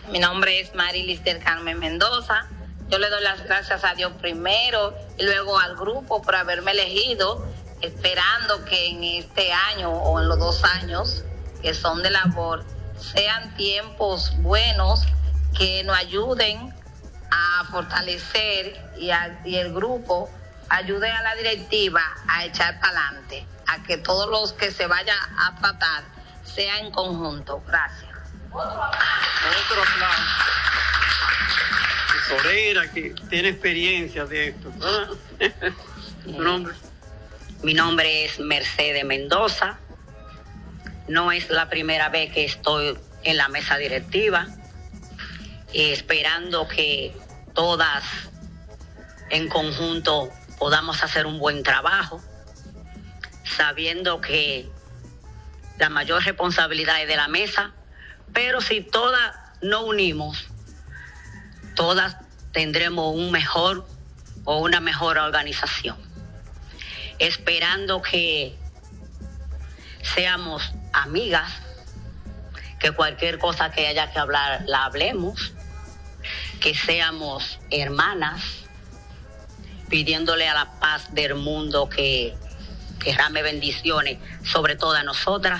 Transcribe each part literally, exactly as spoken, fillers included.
Mi nombre es Marilis del Carmen Mendoza. Yo le doy las gracias a Dios primero y luego al grupo por haberme elegido, esperando que en este año o en los dos años que son de labor sean tiempos buenos que nos ayuden a fortalecer y, a, y el grupo ayude a la directiva a echar para adelante, a que todos los que se vayan a tratar sea en conjunto. Gracias. Otro plan. Tesorera que tiene experiencia de esto. ¿Tu nombre? Mi nombre es Mercedes Mendoza. No es la primera vez que estoy en la mesa directiva, eh, esperando que todas en conjunto podamos hacer un buen trabajo, sabiendo que la mayor responsabilidad es de la mesa, pero si todas nos unimos, todas tendremos un mejor o una mejor organización. Esperando que seamos amigas, que cualquier cosa que haya que hablar la hablemos, que seamos hermanas, pidiéndole a la paz del mundo que derrame bendiciones sobre todas nosotras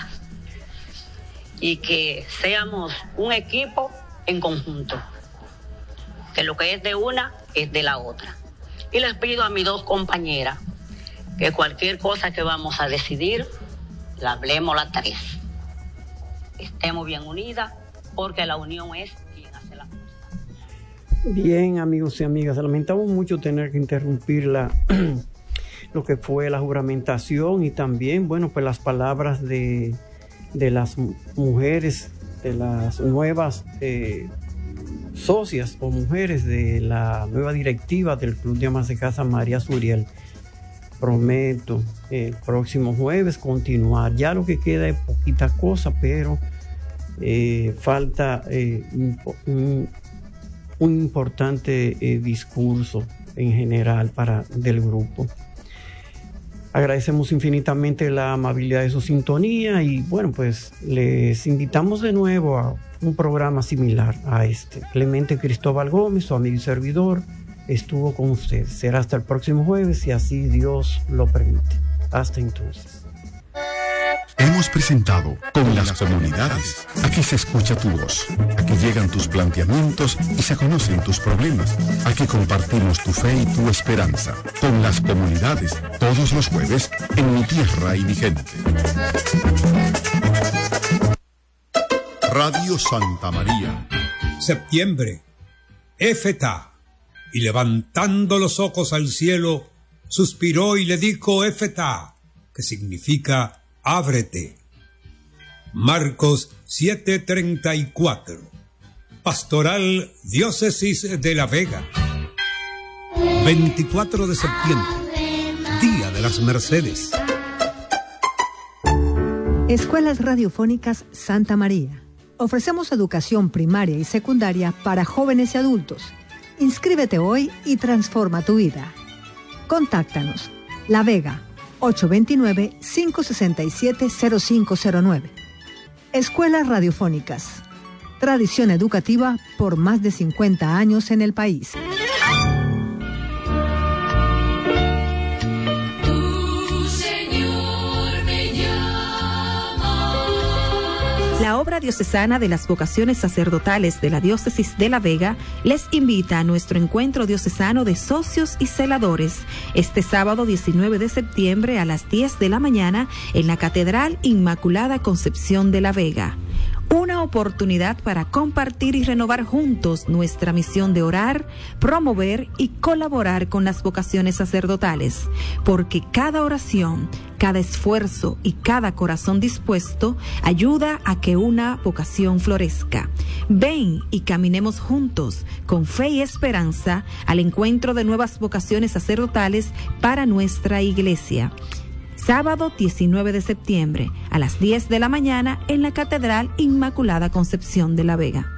y que seamos un equipo en conjunto, que lo que es de una es de la otra. Y les pido a mis dos compañeras que cualquier cosa que vamos a decidir la hablemos las tres, estemos bien unidas, porque la unión es quien hace la fuerza. Bien, amigos y amigas, lamentamos mucho tener que interrumpir la, lo que fue la juramentación y también, bueno, pues las palabras de, de las mujeres, de las nuevas eh, socias o mujeres de la nueva directiva del Club de Amas de Casa María Suriel. Prometo el próximo jueves continuar. Ya lo que queda es poquita cosa, pero eh, falta eh, un, un importante eh, discurso en general para del grupo. Agradecemos infinitamente la amabilidad de su sintonía y bueno, pues les invitamos de nuevo a un programa similar a este. Clemente Cristóbal Gómez, su amigo y servidor, estuvo con ustedes. Será hasta el próximo jueves, si así Dios lo permite. Hasta entonces. Hemos presentado Con las Comunidades. Aquí se escucha tu voz, aquí llegan tus planteamientos y se conocen tus problemas. Aquí compartimos tu fe y tu esperanza. Con las Comunidades, todos los jueves en Mi Tierra y Mi Gente. Radio Santa María. Septiembre. Éfeta. Y levantando los ojos al cielo, suspiró y le dijo Éfeta, que significa ábrete. Marcos siete treinta y cuatro. Pastoral Diócesis de La Vega. veinticuatro de septiembre, Día de las Mercedes. Escuelas Radiofónicas Santa María. Ofrecemos educación primaria y secundaria para jóvenes y adultos. Inscríbete hoy y transforma tu vida. Contáctanos. La Vega, ocho dos nueve, cinco seis siete, cero cinco cero nueve. Escuelas Radiofónicas. Tradición educativa por más de cincuenta años en el país. La obra diocesana de las vocaciones sacerdotales de la Diócesis de La Vega les invita a nuestro encuentro diocesano de socios y celadores este sábado diecinueve de septiembre a las diez de la mañana en la Catedral Inmaculada Concepción de La Vega. Una oportunidad para compartir y renovar juntos nuestra misión de orar, promover y colaborar con las vocaciones sacerdotales, porque cada oración, cada esfuerzo y cada corazón dispuesto ayuda a que una vocación florezca. Ven y caminemos juntos, con fe y esperanza, al encuentro de nuevas vocaciones sacerdotales para nuestra iglesia. Sábado diecinueve de septiembre, a las diez de la mañana, en la Catedral Inmaculada Concepción de La Vega.